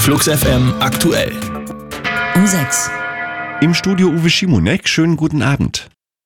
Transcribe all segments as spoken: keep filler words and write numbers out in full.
Flux F M aktuell. Um sechs. Im Studio Uwe Schimonek, schönen guten Abend.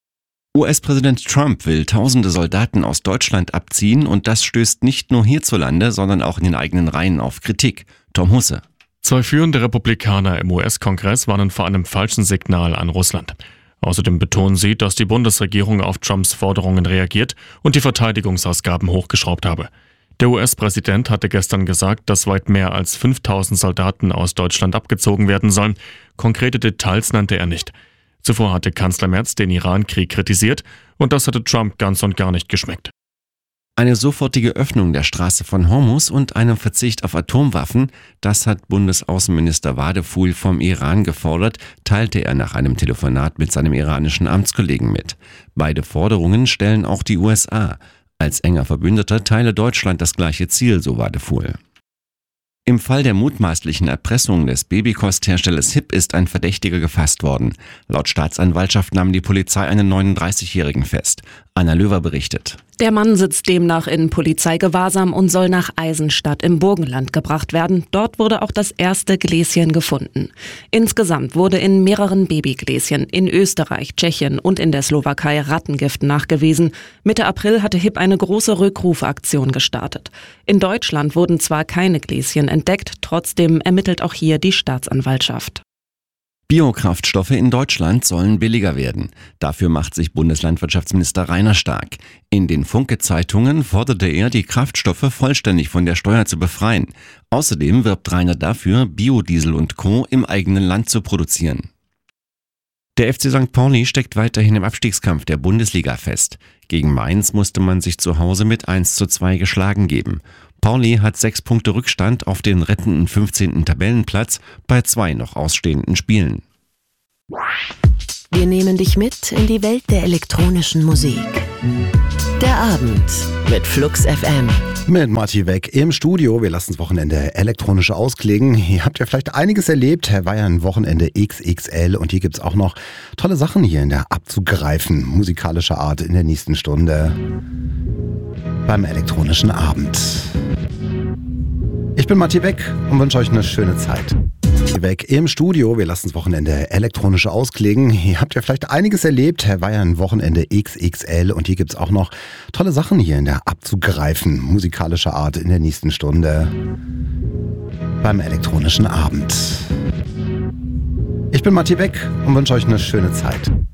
U S-Präsident Trump will tausende Soldaten aus Deutschland abziehen und das stößt nicht nur hierzulande, sondern auch in den eigenen Reihen auf Kritik. Tom Husse. Zwei führende Republikaner im U S-Kongress warnen vor einem falschen Signal an Russland. Außerdem betonen sie, dass die Bundesregierung auf Trumps Forderungen reagiert und die Verteidigungsausgaben hochgeschraubt habe. Der U S-Präsident hatte gestern gesagt, dass weit mehr als fünftausend Soldaten aus Deutschland abgezogen werden sollen. Konkrete Details nannte er nicht. Zuvor hatte Kanzler Merz den Iran-Krieg kritisiert und das hatte Trump ganz und gar nicht geschmeckt. Eine sofortige Öffnung der Straße von Hormuz und einem Verzicht auf Atomwaffen, das hat Bundesaußenminister Wadephul vom Iran gefordert, teilte er nach einem Telefonat mit seinem iranischen Amtskollegen mit. Beide Forderungen stellen auch die U S A. Als enger Verbündeter teile Deutschland das gleiche Ziel, so Wadephul. Im Fall der mutmaßlichen Erpressung des Babykostherstellers Hip ist ein Verdächtiger gefasst worden. Laut Staatsanwaltschaft nahm die Polizei einen neununddreißigjährigen fest. Anna Löwer berichtet. Der Mann sitzt demnach in Polizeigewahrsam und soll nach Eisenstadt im Burgenland gebracht werden. Dort wurde auch das erste Gläschen gefunden. Insgesamt wurde in mehreren Babygläschen in Österreich, Tschechien und in der Slowakei Rattengift nachgewiesen. Mitte April hatte Hip eine große Rückrufaktion gestartet. In Deutschland wurden zwar keine Gläschen entdeckt, trotzdem ermittelt auch hier die Staatsanwaltschaft. Biokraftstoffe in Deutschland sollen billiger werden. Dafür macht sich Bundeslandwirtschaftsminister Rainer stark. In den Funke-Zeitungen forderte er, die Kraftstoffe vollständig von der Steuer zu befreien. Außerdem wirbt Rainer dafür, Biodiesel und Co. im eigenen Land zu produzieren. Der F C Sankt Pauli steckt weiterhin im Abstiegskampf der Bundesliga fest. Gegen Mainz musste man sich zu Hause mit eins zu zwei geschlagen geben. Pauli hat sechs Punkte Rückstand auf den rettenden fünfzehnten Tabellenplatz bei zwei noch ausstehenden Spielen. Wir nehmen dich mit in die Welt der elektronischen Musik. Der Abend mit Flux F M. Mit Marty Weg im Studio. Wir lassen das Wochenende elektronisch ausklingen. Ihr habt ja vielleicht einiges erlebt. War ja ein Wochenende X X L und hier gibt's auch noch tolle Sachen hier in der abzugreifen, musikalischer Art in der nächsten Stunde beim elektronischen Abend. Ich bin Marty Weg und wünsche euch eine schöne Zeit. Weg im Studio. Wir lassen das Wochenende elektronisch ausklingen. Ihr habt ja vielleicht einiges erlebt. War ja ein Wochenende X X L und hier gibt's auch noch tolle Sachen hier in der abzugreifen, musikalischer Art in der nächsten Stunde beim elektronischen Abend. Ich bin Marty Weg und wünsche euch eine schöne Zeit.